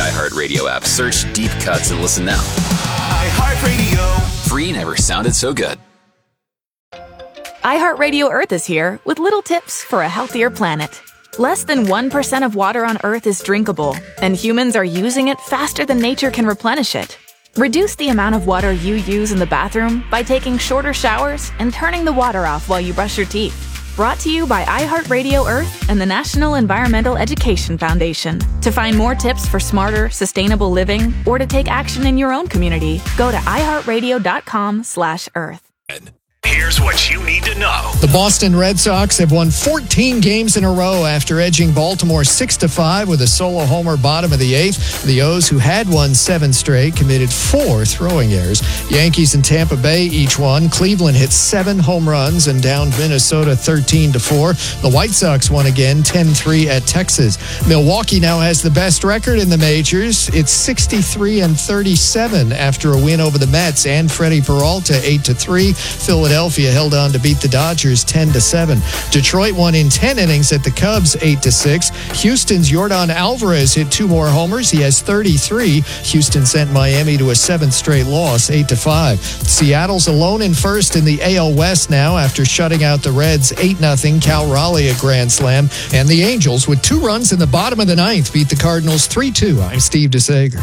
iHeartRadio app. Search Deep Cuts and listen now. iHeartRadio. Free never sounded so good. iHeartRadio Earth is here with little tips for a healthier planet. Less than 1% of water on Earth is drinkable, and humans are using it faster than nature can replenish it. Reduce the amount of water you use in the bathroom by taking shorter showers and turning the water off while you brush your teeth. Brought to you by iHeartRadio Earth and the National Environmental Education Foundation. To find more tips for smarter, sustainable living or to take action in your own community, go to iHeartRadio.com/Earth. Here's what you need to know. The Boston Red Sox have won 14 games in a row after edging Baltimore 6-5 with a solo homer bottom of the eighth. The O's, who had won 7 straight, committed 4 throwing errors. Yankees and Tampa Bay each won. Cleveland hit 7 home runs and downed Minnesota 13-4. The White Sox won again 10-3 at Texas. Milwaukee now has the best record in the majors. It's 63-37 after a win over the Mets and Freddie Peralta 8-3. Philadelphia held on to beat the Dodgers 10-7. Detroit won in 10 innings at the Cubs 8-6. Houston's Yordan Alvarez hit 2 more homers. He has 33. Houston sent Miami to a 7th straight loss 8-5. Seattle's alone in first in the AL West now after shutting out the Reds 8-0. Cal Raleigh a grand slam. And the Angels, with 2 runs in the bottom of the 9th, beat the Cardinals 3-2. I'm Steve DeSager.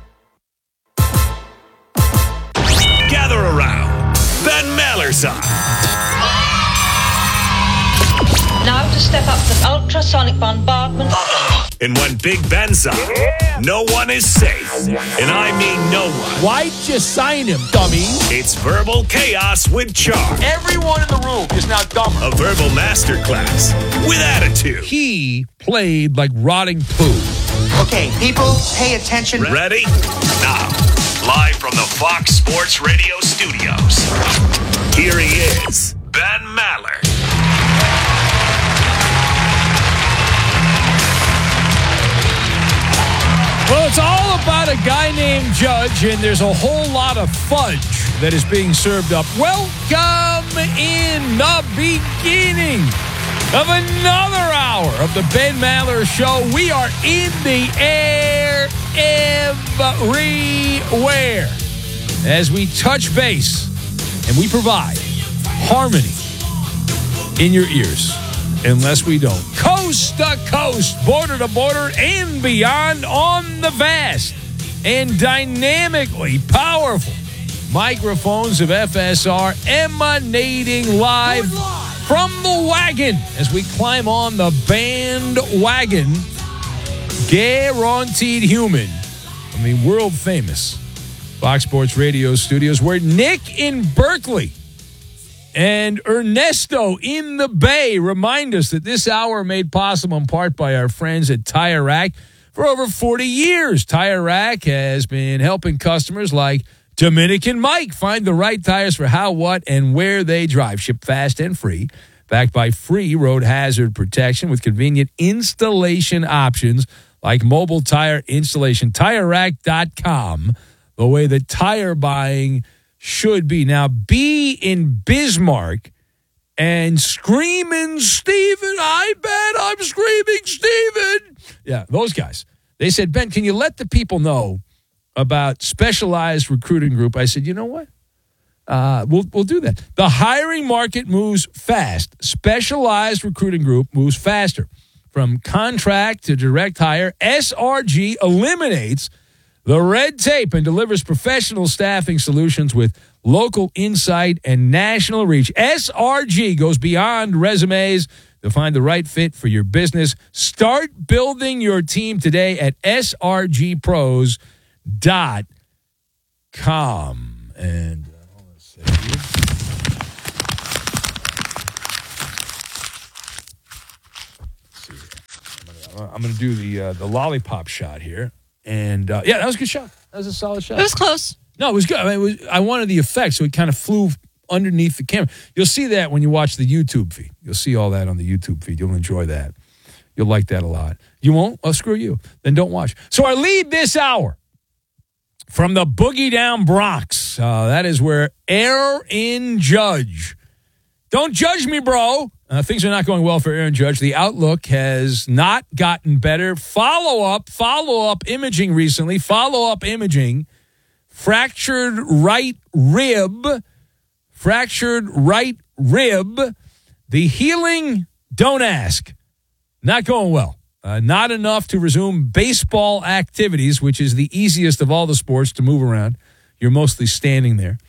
Gather around. Ben Maller's on. Now to step up the ultrasonic bombardment. And when Big Ben's on, no one is safe. And I mean no one. Why'd you sign him, dummy? It's Verbal Chaos with Charm. Everyone in the room is now dumber. A verbal masterclass with attitude. He played like rotting poo. Okay, people, pay attention. Ready? Now, live from the Fox Sports Radio studios, here he is, Ben Maller. Well, it's all about a guy named Judge, and there's a whole lot of fudge that is being served up. Welcome in the beginning of another hour of the Ben Maller Show. We are in the air everywhere as we touch base and we provide harmony in your ears. Unless we don't. Coast to coast, border to border, and beyond on the vast and dynamically powerful microphones of FSR emanating live from the wagon as we climb on the bandwagon. Guaranteed human from the world famous Fox Sports Radio studios, where Nick in Berkeley and Ernesto in the Bay remind us that this hour made possible in part by our friends at Tire Rack. For over 40 years, Tire Rack has been helping customers like Dominican Mike find the right tires for how, what, and where they drive. Ship fast and free, backed by free road hazard protection with convenient installation options like mobile tire installation. TireRack.com, the way that tire buying should be. Now, be in Bismarck and screaming, Steven, I bet I'm screaming, Steven. Yeah, those guys. They said, Ben, can you let the people know about Specialized Recruiting Group? I said, you know what? We'll do that. The hiring market moves fast. Specialized Recruiting Group moves faster. From contract to direct hire, SRG eliminates the red tape and delivers professional staffing solutions with local insight and national reach. SRG goes beyond resumes to find the right fit for your business. Start building your team today at srgpros.com. And let's see here. I'm going to do the lollipop shot here. And, yeah, that was a good shot. That was a solid shot. It was close. No, it was good. I mean, I wanted the effect, so it kind of flew underneath the camera. You'll see that when you watch the YouTube feed. You'll see all that on the YouTube feed. You'll enjoy that. You'll like that a lot. You won't? Oh, screw you. Then don't watch. So our lead this hour from the Boogie Down Bronx. That is where Aaron Judge. Don't judge me, bro. Things are not going well for Aaron Judge. The outlook has not gotten better. Follow-up imaging recently. Follow-up imaging. Fractured right rib. The healing, don't ask. Not going well. Not enough to resume baseball activities, which is the easiest of all the sports to move around. You're mostly standing there.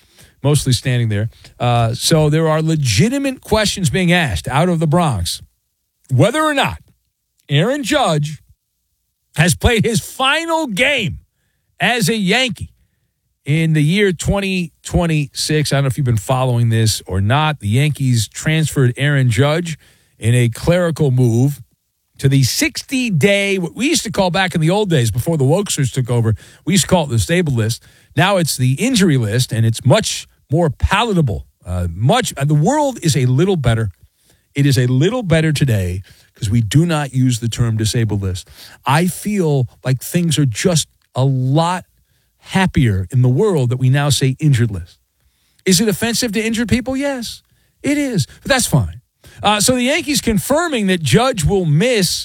So there are legitimate questions being asked out of the Bronx. Whether or not Aaron Judge has played his final game as a Yankee in the year 2026. I don't know if you've been following this or not. The Yankees transferred Aaron Judge in a clerical move to the 60-day, what we used to call back in the old days before the Wokesters took over, we used to call it the disabled list. Now it's the injury list, and it's much more palatable. The world is a little better. It is a little better today because we do not use the term disabled list. I feel like things are just a lot happier in the world that we now say injured list. Is it offensive to injured people? Yes, it is. But that's fine. So the Yankees confirming that Judge will miss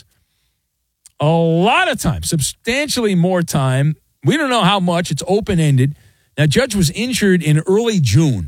a lot of time, substantially more time. We don't know how much. It's open-ended. Now, Judge was injured in early June.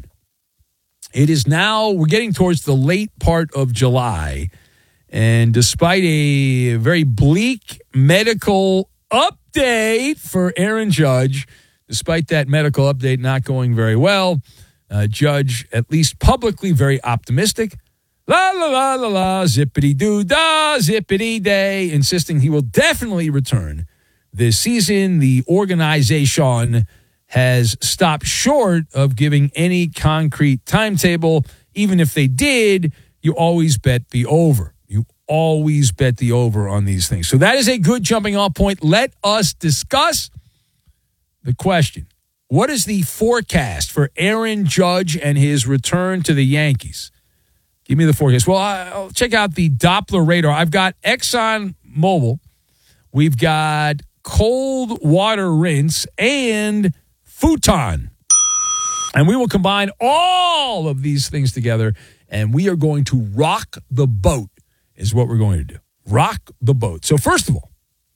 It is now, we're getting towards the late part of July. And despite a very bleak medical update for Aaron Judge, despite that medical update not going very well, Judge, at least publicly, very optimistic. La, la, la, la, la, zippity-doo-dah, zippity-day, insisting he will definitely return this season. The organization has stopped short of giving any concrete timetable. Even if they did, you always bet the over. You always bet the over on these things. So that is a good jumping-off point. Let us discuss the question. What is the forecast for Aaron Judge and his return to the Yankees? Give me the forecast. Well, I'll check out the Doppler radar. I've got ExxonMobil. We've got cold water rinse and futon. And we will combine all of these things together, and we are going to rock the boat is what we're going to do. Rock the boat. So first of all,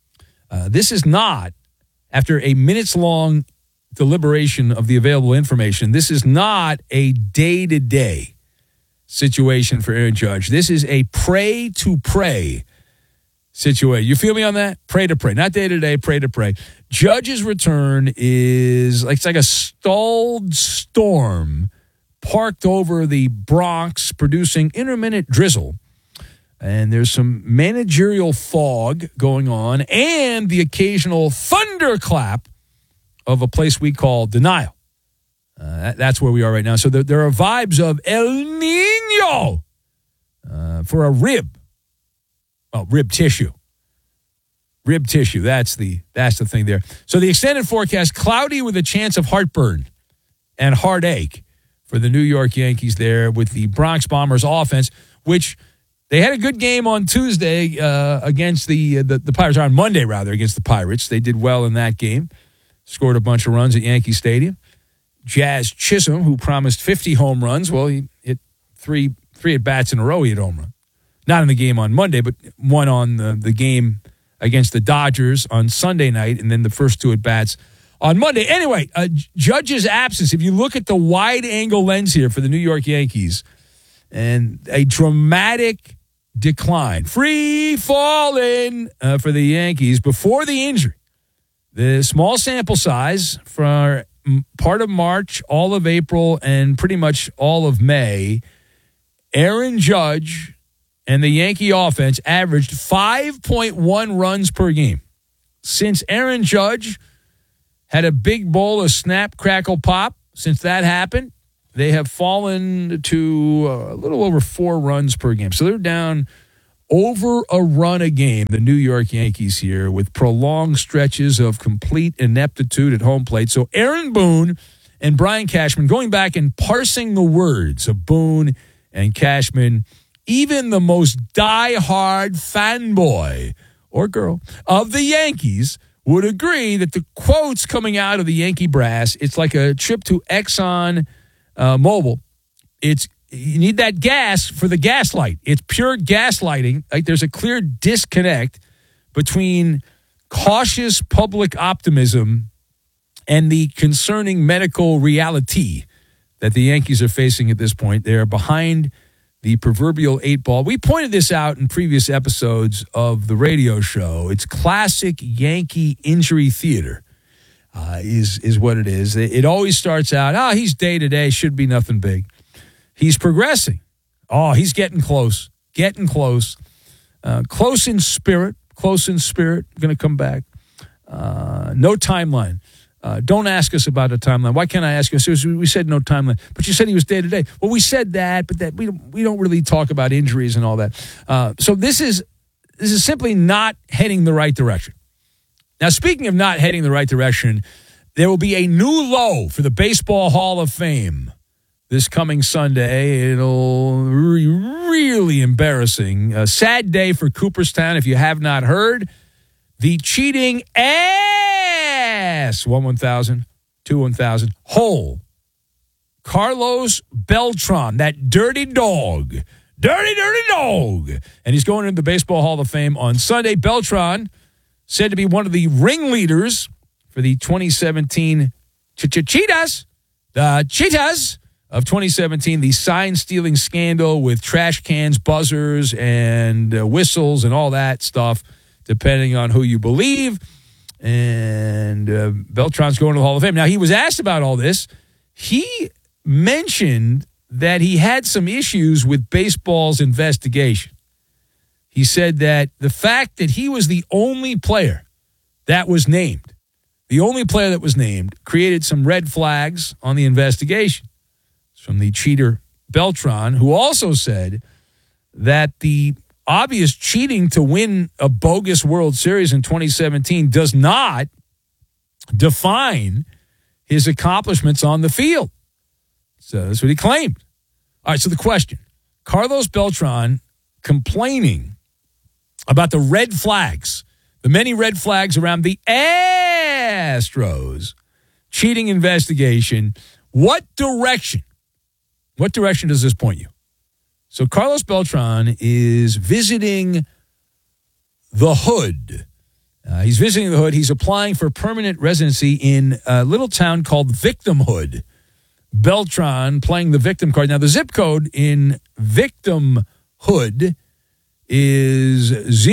this is not, after a minutes-long deliberation of the available information, this is not a day-to-day situation for Aaron Judge. This is a pray-to-pray situation. You feel me on that? Pray-to-pray. Not day-to-day, pray-to-pray. Judge's return is it's like a stalled storm parked over the Bronx, producing intermittent drizzle. And there's some managerial fog going on and the occasional thunderclap of a place we call denial. That's where we are right now. So there are vibes of El Nino for a rib. Oh, rib tissue. Rib tissue. That's the thing there. So the extended forecast, cloudy with a chance of heartburn and heartache for the New York Yankees there with the Bronx Bombers offense, which they had a good game on Tuesday against the Pirates, or on Monday, rather, against the Pirates. They did well in that game. Scored a bunch of runs at Yankee Stadium. Jazz Chisholm, who promised 50 home runs, well, he hit three at-bats in a row. He hit home run. Not in the game on Monday, but one on the game against the Dodgers on Sunday night, and then the first two at-bats on Monday. Anyway, Judge's absence, if you look at the wide-angle lens here for the New York Yankees, and a dramatic decline, free falling for the Yankees before the injury. The small sample size for part of March, all of April, and pretty much all of May, Aaron Judge and the Yankee offense averaged 5.1 runs per game. Since Aaron Judge had a big bowl of snap, crackle, pop, since that happened, they have fallen to a little over 4 runs per game. So they're down over a run a game, the New York Yankees here, with prolonged stretches of complete ineptitude at home plate. So Aaron Boone and Brian Cashman, going back and parsing the words of Boone and Cashman, even the most diehard fanboy or girl of the Yankees would agree that the quotes coming out of the Yankee brass, it's like a trip to Exxon Mobil. It's you need that gas for the gaslight. It's pure gaslighting. Like, there's a clear disconnect between cautious public optimism and the concerning medical reality that the Yankees are facing at this point. They are behind the proverbial 8 ball. We pointed this out in previous episodes of the radio show. It's classic Yankee injury theater is what it is. It always starts out, he's day-to-day, should be nothing big. He's progressing. He's getting close. Close in spirit, going to come back. No timeline. Don't ask us about a timeline. Why can't I ask you? So we said no timeline, but you said he was day to day. Well, we said that, but that we don't really talk about injuries and all that. So this is simply not heading the right direction. Now, speaking of not heading the right direction, there will be a new low for the Baseball Hall of Fame this coming Sunday. It'll be really embarrassing. A sad day for Cooperstown, if you have not heard. The cheating ass, 1,000, 2,000, whole. Carlos Beltran, that dirty dog. Dirty dog. And he's going into the Baseball Hall of Fame on Sunday. Beltran, said to be one of the ringleaders for the 2017 Cheetahs. The Cheetahs of 2017, the sign-stealing scandal with trash cans, buzzers, and whistles and all that stuff, depending on who you believe. And Beltran's going to the Hall of Fame. Now, he was asked about all this. He mentioned that he had some issues with baseball's investigation. He said that the fact that he was the only player that was named, created some red flags on the investigation. It's from the cheater Beltran, who also said that the obvious cheating to win a bogus World Series in 2017 does not define his accomplishments on the field. So that's what he claimed. All right, so the question, Carlos Beltran complaining about the red flags, the many red flags around the Astros cheating investigation. What direction does this point you? So Carlos Beltran is visiting the hood. He's applying for permanent residency in a little town called Victimhood. Beltran playing the victim card. Now, the zip code in Victimhood is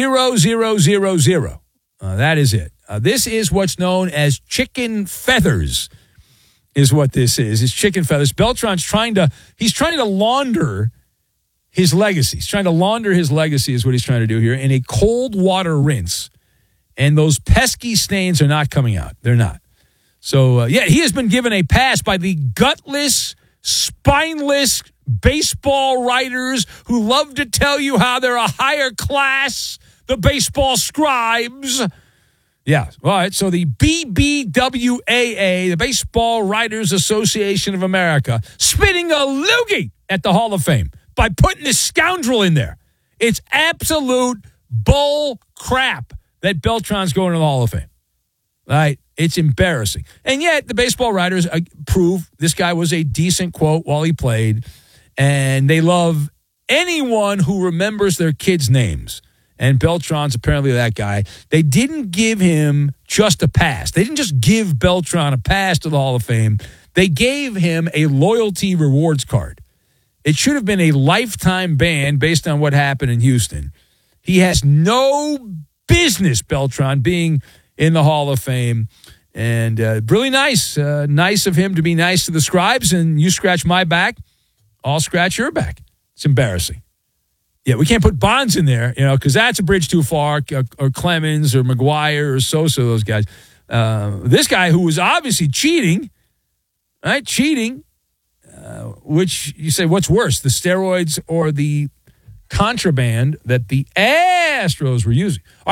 0000. That is it. This is what's known as chicken feathers, is what this is. It's chicken feathers. Beltran's trying to launder his legacy. He's trying to launder his legacy is what he's trying to do here in a cold water rinse. And those pesky stains are not coming out. They're not. So, he has been given a pass by the gutless, spineless baseball writers who love to tell you how they're a higher class, the baseball scribes. Yeah, all right, so the BBWAA, the Baseball Writers Association of America, spitting a loogie at the Hall of Fame by putting this scoundrel in there. It's absolute bull crap that Beltran's going to the Hall of Fame. All right, it's embarrassing. And yet the baseball writers prove this guy was a decent quote while he played, and they love anyone who remembers their kids' names. And Beltran's apparently that guy. They didn't give him just a pass. They didn't just give Beltran a pass to the Hall of Fame. They gave him a loyalty rewards card. It should have been a lifetime ban based on what happened in Houston. He has no business, Beltran, being in the Hall of Fame. And really nice. Nice of him to be nice to the scribes. And you scratch my back, I'll scratch your back. It's embarrassing. Yeah, we can't put Bonds in there, because that's a bridge too far, or Clemens or McGuire or Sosa, those guys. This guy who was obviously cheating, right? Cheating, which you say, what's worse, the steroids or the contraband that the Astros were using?